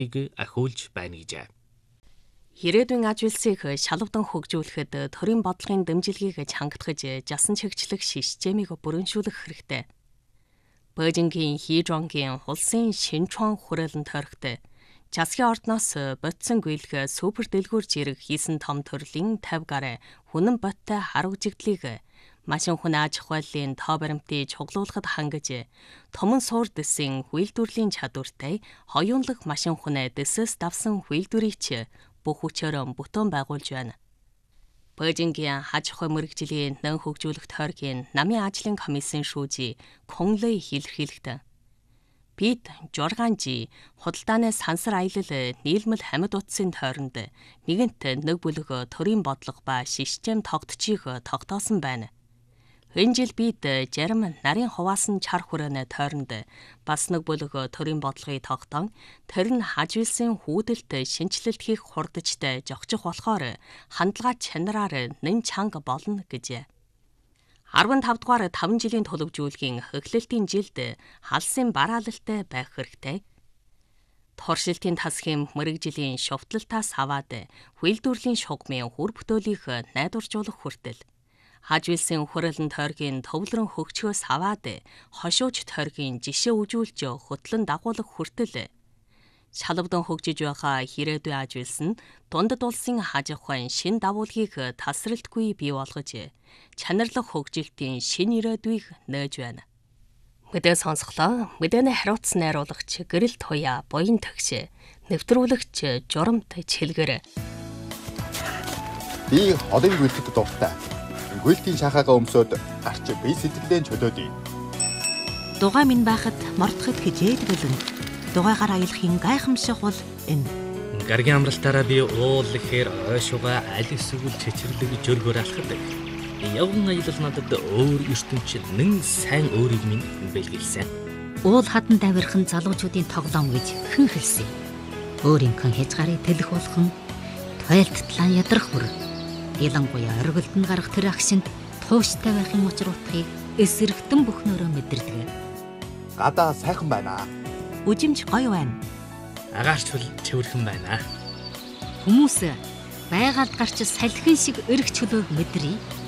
ахиулж байна гэжээ. Ирээдүйн аж үйлсийг шалавдан хөгжүүлэхэд төрийн бодлогын дэмжлэгийг чангатгаж жасан чигчлэх системийг бүрэншүүлэх хэрэгтэй. Бээжингийн Хижонгийн улсын Шинчуан хүрээлэн тойрогт засгийн ордноос ботсон гүйлэх супер дэлгүүрж ирэх хийсэн том төрлийн 50 гаруй хүнэн боттой харагдагдлыг машин хүн аж ахуйлын тоо баримтыг чуглуулахад хангаж томон суур дэсийн хүйлдвэрлэлийн чадвартай хоёулах машин хүн дэсээс давсан хүйлдвэрийг бүх хүчээр бүтэн байгуулж байна. Бээжингийн аж ахуй мэргэжлийн нэн хөгжүүлэх тойргийн намын ажлын комиссийн шүүжи Конлей илэрхийлэгдэн. Бид 6G худалдааны сансар аялал нийлмэл хамид утсын тойронд нэгэнт нэг бүлэг төрийн бодлого ба систем тогтчихийг тогтоосон байна. Энэ жил бид зарим нарийн хуваасан чар хүрээний тойронд бас нэг бүлэг төрийн бодлогыг тогтоон тэр нь хажуулсан хүүдэлт шинжилэлт хийх хурдчтай зогчих болохоор хандлага чанараар нэн чанга болно гэжээ. 15 дугаар 5 жилийн төлөвжүүлгийн эхлэлтийн жилд халсын бараалалтай байх хэрэгтэй. Туршилтын тасхийн мэргэжлийн шувталтаас аваад хүйлдвэрлэлийн шугамын хүр бүтээлийг найдваржуулах хүртэл хажуулсан хүрээлэн тойргийн төвлөрөн хөгжхөөс аваад хошууч тойргийн жишээ үжүүлж хөтлөн дагуулах хүртэл шалавдан хөгжиж байгаа ирээдүйн аж үйлс нь дундад улсын аж ахуйн шин дагуулгийг тасралтгүй бий болгож чанарлах хөгжилтийн шин ирээдүйг нээж байна. Мэдээ сонсголоо. Мэдээний хариуц найруулагч Гэрэл Туяа, буян төгш, нэвтрүүлэгч Журамт Чилгэр. Би холын гүйлтэд дуртай. Гүйлтийн шахаага өмсөд гарч бие сэтгэлдээ чөлөөдөө. Дугай минь байхад мордоход хижээд гэлэн. Дугайгаар аялахын гайхамшиг бол энэ. Гаргийн амралтаараа би уул ихээр ойшууга аль эсвэл чичирлэг жөргөөр алхдаг. Явган аялал надад өөр ертөнцид нэн сайн өөрийг минь бэлгэлсэн. Уул хадан давирхан залуучуудын тоглоом гэж хэн хэлсэн. Өөрийнхөө хязгаарыг тэлэх болгон тойлттлан ядрах бүр. Ялангуяа оргилдон гарах тэр агшинд тууштай байхын учир утгыг эсрэгтэн бүхнөөрөө мэдэрдэг. Гадаа сайхан байна. Үжимж гоё байна. Агаарчвал цэвэрхэн байна. Хүмүүс байгаль гарч салхин шиг өргөч хөлөө мэдрий.